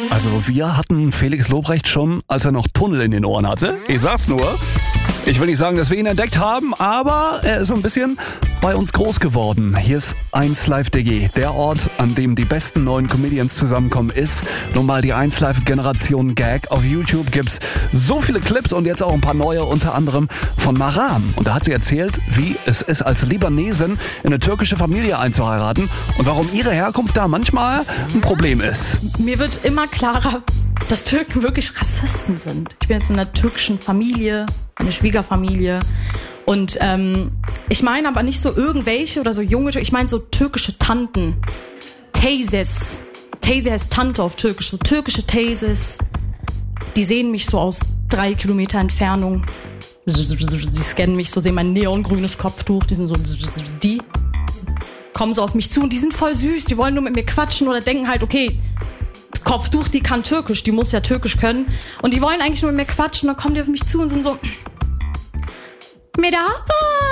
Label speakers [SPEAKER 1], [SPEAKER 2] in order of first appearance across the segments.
[SPEAKER 1] Also wir hatten Felix Lobrecht schon, als er noch Tunnel in den Ohren hatte. Ich sag's nur. Ich will nicht sagen, dass wir ihn entdeckt haben, aber er ist so ein bisschen bei uns groß geworden. Hier ist 1Live.de, der Ort, an dem die besten neuen Comedians zusammenkommen, ist nun mal die 1Live-Generation Gag. Auf YouTube gibt's so viele Clips und jetzt auch ein paar neue, unter anderem von Maram. Und da hat sie erzählt, wie es ist, als Libanesin in eine türkische Familie einzuheiraten und warum ihre Herkunft da manchmal ein Problem ist.
[SPEAKER 2] Mir wird immer klarer, dass Türken wirklich Rassisten sind. Ich bin jetzt in einer türkischen Familie, eine Schwiegerfamilie. Und ich meine aber nicht so irgendwelche oder so junge, ich meine so türkische Tanten. Teyzes. Teyze heißt Tante auf Türkisch. So türkische Teyzes. Die sehen mich so aus 3 Kilometer Entfernung. Die scannen mich so, sehen mein neongrünes Kopftuch. Die sind so, die kommen so auf mich zu und die sind voll süß. Die wollen nur mit mir quatschen oder denken halt, okay, Kopftuch, die kann Türkisch, die muss ja Türkisch können. Und die wollen eigentlich nur mit mir quatschen, dann kommen die auf mich zu und sind so, Merhaba,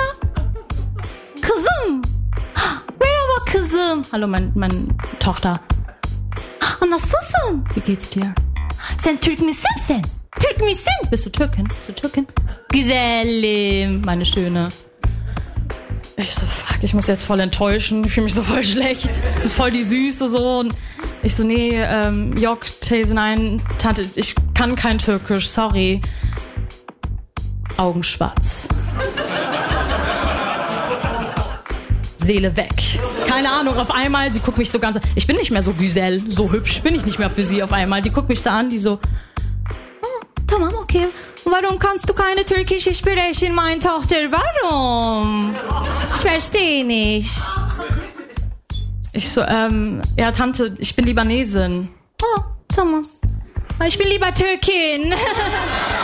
[SPEAKER 2] kızım, merhaba kızım. Hallo, meine Tochter. Nasılsın? Wie geht's dir? Sen Türk misin? Türk misin? Bist du Türkin? Güzelim, meine Schöne. Ich so, fuck, ich muss jetzt voll enttäuschen. Ich fühle mich so voll schlecht. Das ist voll die Süße so. Und ich so, nee, Yok, Teyze, nein, Tante, ich kann kein Türkisch, sorry. Augen schwarz. Seele weg. Keine Ahnung, auf einmal, sie guckt mich so ganz... Ich bin nicht mehr so Güzel, so hübsch bin ich nicht mehr für sie auf einmal. Die guckt mich da an, die so... Tamam, okay. Warum kannst du keine türkische sprechen, meine Tochter? Warum? Ich verstehe nicht. Ich so, ja, Tante, ich bin Libanesin. Oh, tamam. Ich bin lieber Türkin.